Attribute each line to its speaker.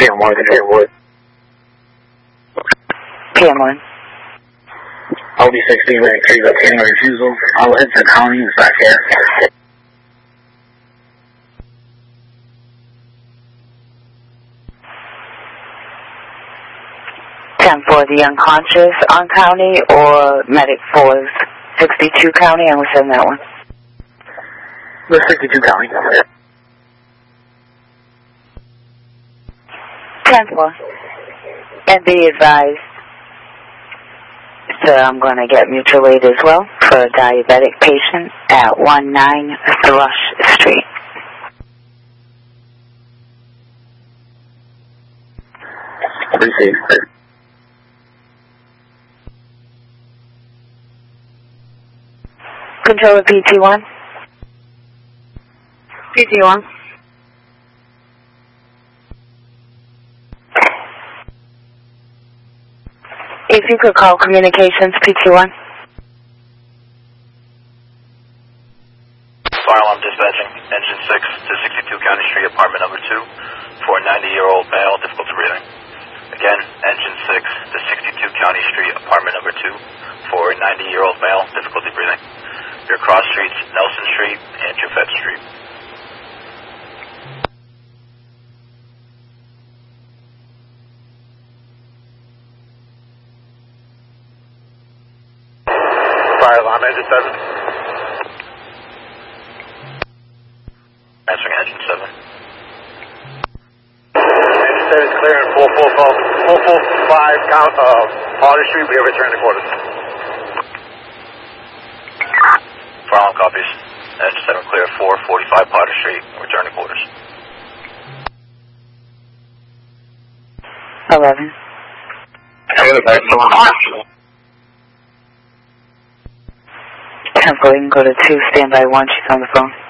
Speaker 1: PM1, PM1.
Speaker 2: PM1.
Speaker 1: OB16, retrieve obtaining a refusal. All heads to county is back here.
Speaker 2: 10-4, the unconscious on county, or medic 4's 62 county? I will send that one.
Speaker 1: The 62 county.
Speaker 2: 10-4. And be advised, so I'm going to get mutual aid as well for a diabetic patient at 19 Thrush Street.
Speaker 1: Receive.
Speaker 2: Controller PT1. PT1. If you could call communications, PT1.
Speaker 3: Fire alarm dispatching, engine 6 to 62 County Street, apartment number 2, for a 90-year-old male, difficulty breathing. Again, engine 6 to 62 County Street, apartment number 2, for a 90-year-old male, difficulty breathing. Your cross streets, Nelson Street and Jafet Street.
Speaker 4: Fire alarm, engine 7.
Speaker 3: Answering engine 7.
Speaker 4: Engine 7 is clear in 445 Potter Street. We have returned to quarters.
Speaker 3: Fire alarm copies. Engine 7 clear, 445 Potter Street. Return to quarters.
Speaker 2: 11. Tempo, you can go to 2, standby 1, she's on the phone.